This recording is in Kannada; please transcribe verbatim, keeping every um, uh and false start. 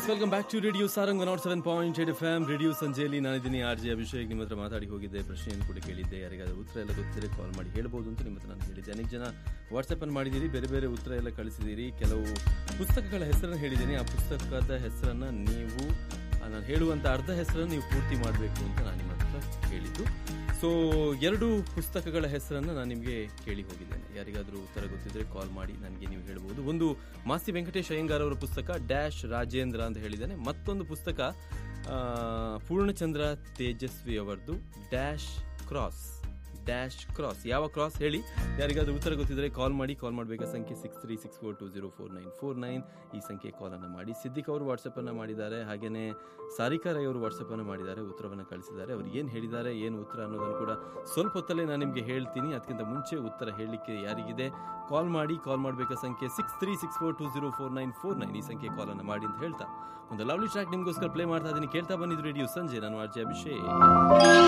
S welcome back to radio Sarang not seven point eight F M. Radio ಸಂಜೆಯಲ್ಲಿ ನಾನಿದ್ದೀನಿ ಆರ್ ಜೆ ಅಭಿಷೇಕ್. ನಿಮ್ಮ ಹತ್ರ ಮಾತಾಡಿ ಹೋಗಿದ್ದೆ, ಪ್ರಶ್ನೆಯನ್ನು ಕೂಡ ಕೇಳಿದ್ದೆ. ಯಾರಿಗಾದ್ರೂ ಉತ್ತರ ಎಲ್ಲ ಗೊತ್ತಿದ್ರೆ ಕಾಲ್ ಮಾಡಿ ಹೇಳ್ಬೋದು ಅಂತ ನಿಮ್ಮ ಹತ್ರ ನಾನು ಹೇಳಿದ್ದೆ. ಅನೇಕ ಜನ ವಾಟ್ಸಪ್ಪನ್ನು ಮಾಡಿದ್ದೀರಿ, ಬೇರೆ ಬೇರೆ ಉತ್ತರ ಎಲ್ಲ ಕಳಿಸಿದ್ದೀರಿ. ಕೆಲವು ಪುಸ್ತಕಗಳ ಹೆಸರನ್ನು ಹೇಳಿದ್ದೀನಿ. ಆ ಪುಸ್ತಕದ ಹೆಸರನ್ನು ನೀವು ನಾನು ಹೇಳುವಂಥ ಅರ್ಧ ಹೆಸರನ್ನು ನೀವು ಪೂರ್ತಿ ಮಾಡಬೇಕು ಅಂತ ನಾನು ನಿಮ್ಮ ಹತ್ರ ಹೇಳಿದ್ದು. ಸೊ ಎರಡು ಪುಸ್ತಕಗಳ ಹೆಸರನ್ನು ನಾನು ನಿಮಗೆ ಕೇಳಿ ಹೋಗಿದ್ದೇನೆ. ಯಾರಿಗಾದರೂ ಉತ್ತರ ಗೊತ್ತಿದ್ರೆ ಕಾಲ್ ಮಾಡಿ ನನಗೆ ನೀವು ಹೇಳ್ಬೋದು. ಒಂದು ಮಾಸ್ತಿ ವೆಂಕಟೇಶ್ ಅಯ್ಯಂಗಾರ್ ಅವರ ಪುಸ್ತಕ ಡ್ಯಾಶ್ ರಾಜೇಂದ್ರ ಅಂತ ಹೇಳಿದ್ದೇನೆ. ಮತ್ತೊಂದು ಪುಸ್ತಕ ಪೂರ್ಣಚಂದ್ರ ತೇಜಸ್ವಿ ಅವರದ್ದು ಡ್ಯಾಶ್ ಕ್ರಾಸ್. ಡ್ಯಾಶ್ ಕ್ರಾಸ್ ಯಾವ ಕ್ರಾಸ್ ಹೇಳಿ. ಯಾರಿಗಾದ್ರೂ ಉತ್ತರ ಗೊತ್ತಿದ್ರೆ ಕಾಲ್ ಮಾಡಿ. ಕಾಲ್ ಮಾಡಬೇಕಾದ ಸಂಖ್ಯೆ six three six four to zero four nine four nine ಈ ಸಂಖ್ಯೆ ಕಾಲನ್ನು ಮಾಡಿ. ಸಿದ್ದಿಕ್ ಅವರು ವಾಟ್ಸಪ್ಪನ್ನು ಮಾಡಿದ್ದಾರೆ, ಹಾಗೆಯೇ ಸಾರಿಕಾ ರೈ ಅವರು ವಾಟ್ಸಪ್ಪನ್ನು ಮಾಡಿದ್ದಾರೆ, ಉತ್ತರವನ್ನು ಕಳಿಸಿದ್ದಾರೆ. ಅವ್ರು ಏನು ಹೇಳಿದ್ದಾರೆ, ಏನು ಉತ್ತರ ಅನ್ನೋದನ್ನು ಕೂಡ ಸ್ವಲ್ಪ ಹೊತ್ತಲ್ಲೇ ನಾನು ನಿಮಗೆ ಹೇಳ್ತೀನಿ. ಅದಕ್ಕಿಂತ ಮುಂಚೆ ಉತ್ತರ ಹೇಳಲಿಕ್ಕೆ ಯಾರಿಗಿದೆ ಕಾಲ್ ಮಾಡಿ. ಕಾಲ್ ಮಾಡಬೇಕಾದ ಸಂಖ್ಯೆ six three six four to zero four nine four nine ಈ ಸಂಖ್ಯೆ ಕಾಲನ್ನು ಮಾಡಿ ಅಂತ ಹೇಳ್ತಾ ಒಂದು ಲವ್ಲಿ ಟ್ರ್ಯಾಕ್ ನಿಮಗೋಸ್ಕರ ಪ್ಲೇ ಮಾಡ್ತಾ ಇದ್ದೀನಿ. ಕೇಳ್ತಾ ಬಂದಿದ್ದು ರೇಡಿಯೋ ಸಂಜೆ. ನಾನು ಆರ್ ಜೆ ಅಭಿಷೇಕ್.